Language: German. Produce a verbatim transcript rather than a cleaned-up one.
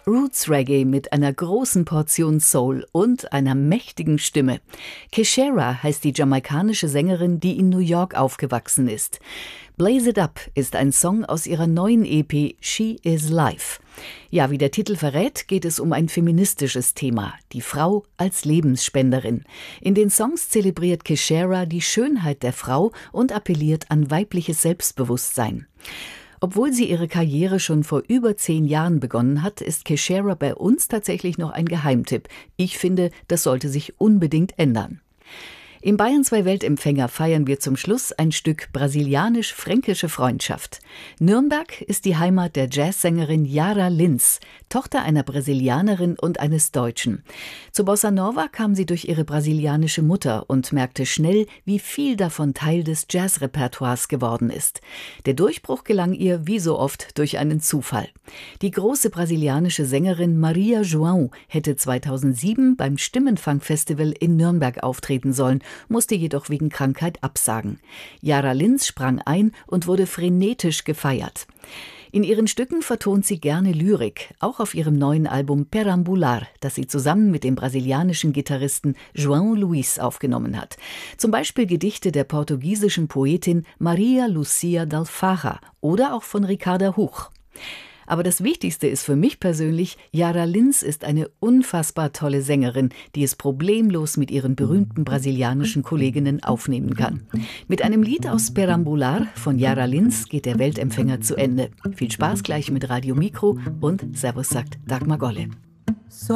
Roots Reggae mit einer großen Portion Soul und einer mächtigen Stimme. Keshera heißt die jamaikanische Sängerin, die in New York aufgewachsen ist. Blaze It Up ist ein Song aus ihrer neuen E P She Is Life. Ja, wie der Titel verrät, geht es um ein feministisches Thema, die Frau als Lebensspenderin. In den Songs zelebriert Keshera die Schönheit der Frau und appelliert an weibliches Selbstbewusstsein. Obwohl sie ihre Karriere schon vor über zehn Jahren begonnen hat, ist Keshera bei uns tatsächlich noch ein Geheimtipp. Ich finde, das sollte sich unbedingt ändern. Im Bayern zwei Weltempfänger feiern wir zum Schluss ein Stück brasilianisch-fränkische Freundschaft. Nürnberg ist die Heimat der Jazzsängerin Yara Lins, Tochter einer Brasilianerin und eines Deutschen. Zu Bossa Nova kam sie durch ihre brasilianische Mutter und merkte schnell, wie viel davon Teil des Jazzrepertoires geworden ist. Der Durchbruch gelang ihr wie so oft durch einen Zufall. Die große brasilianische Sängerin Maria João hätte zweitausendsieben beim Stimmenfang-Festival in Nürnberg auftreten sollen, musste jedoch wegen Krankheit absagen. Yara Lins sprang ein und wurde frenetisch gefeiert. In ihren Stücken vertont sie gerne Lyrik, auch auf ihrem neuen Album Perambular, das sie zusammen mit dem brasilianischen Gitarristen João Luís aufgenommen hat. Zum Beispiel Gedichte der portugiesischen Poetin Maria Lucia d'Alfara oder auch von Ricarda Huch. Aber das Wichtigste ist für mich persönlich, Yara Lins ist eine unfassbar tolle Sängerin, die es problemlos mit ihren berühmten brasilianischen Kolleginnen aufnehmen kann. Mit einem Lied aus Perambular von Yara Lins geht der Weltempfänger zu Ende. Viel Spaß gleich mit Radio Mikro und Servus sagt Dagmar Golle.